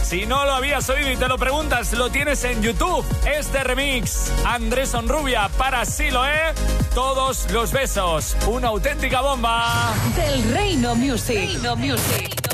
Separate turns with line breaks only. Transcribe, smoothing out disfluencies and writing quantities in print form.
Si no lo habías oído y te lo preguntas, lo tienes en YouTube. Este remix, Andrés Onrubia para Siloé, Todos los besos. Una auténtica bomba.
Del Reino Music. Reino Music.